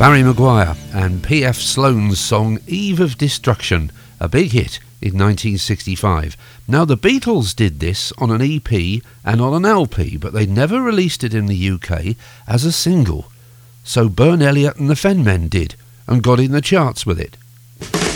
Barry Maguire and P.F. Sloan's song Eve of Destruction, a big hit in 1965. Now the Beatles did this on an EP and on an LP, but they never released it in the UK as a single. So Bern Elliott and the Fen Men did, and got in the charts with it.